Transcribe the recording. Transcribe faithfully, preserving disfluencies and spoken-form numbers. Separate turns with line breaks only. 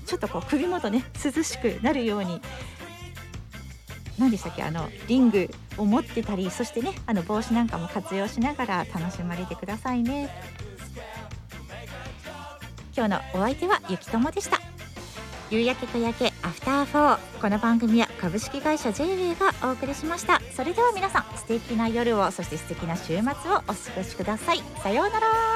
ちょっとこう首元ね涼しくなるように、何でしたっけ、あのリングを持ってたり、そしてねあの帽子なんかも活用しながら楽しまれてくださいね。今日のお相手はゆきともでした。夕焼け小焼けアフターフォー、この番組は株式会社 ジェイウェイがお送りしました。それでは皆さん、素敵な夜を、そして素敵な週末をお過ごしください。さようなら。